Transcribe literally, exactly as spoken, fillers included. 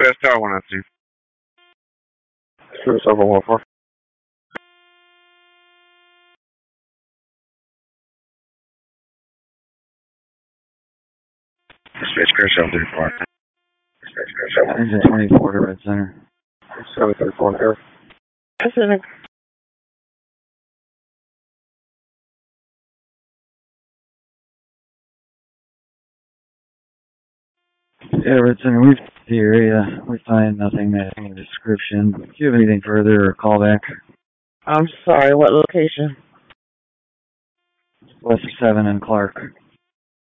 West Tower one I see. Sure, seven one four. Space Crenshaw three four. Space Crenshaw. Engine twenty-four to Red Center. seven three four here. Pacific. Yeah, Red Center, we've the area. We find nothing matching the description. Do you have anything further or call back? I'm sorry, what location? West seven and Clark.